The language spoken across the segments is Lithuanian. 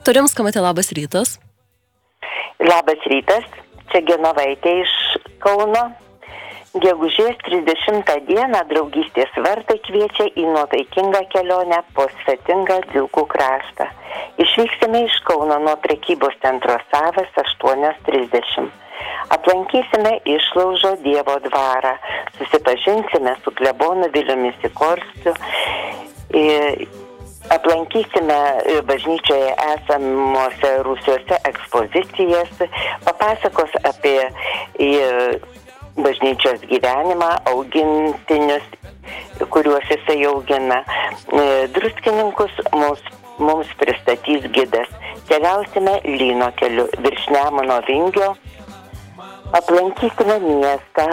Turim skambutį, labas rytas. Labas rytas, čia Genovaitė iš Kauno. Gegužės 30 dieną draugystės vartai kviečia į nuotaikingą kelionę po svetingą Dzūkų kraštą. Išvyksime iš Kauno nuo prekybos centro Savas 8:30. Aplankysime Išlaužo Dievo dvarą, susipažinsime su klebonu Viliumi Sikorskiu, aplankysime bažnyčioje esamuose rūsiuose ekspozicijas, papasakos apie bažnyčios gyvenimą, augintinius, kuriuos jisai augina. Druskininkus mums pristatys gidas. Keliausime Lyno keliu virš Nemuno Vingio. Aplankysime miestą,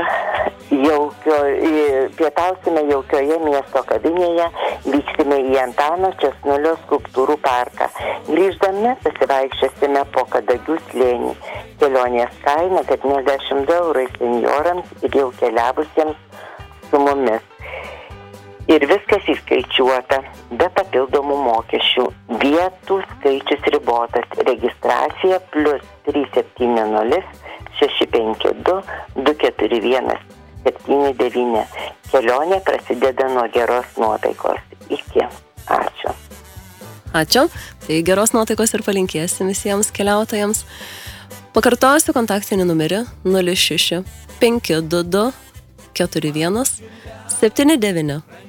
pietausime jaukioje miesto kavinėje, vyksime į Antano Česnulio skulptūrų parką. Grįždami pasivaikščiosime po Kadagių slėnį. Kelionės kaina 70 eurų senjorams ir jau keliavusiems su mumis. Ir viskas įskaičiuota, be papildomų mokesčių. Vietų skaičius ribotas. Registracija plus 370 652 241 79. Kelionė prasideda nuo geros nuotaikos. Iki. Ačiū. Ačiū. Tai geros nuotaikos ir palinkėsim visiems keliautojams. Pakartosiu kontaktinį numerį 06 522 41 79.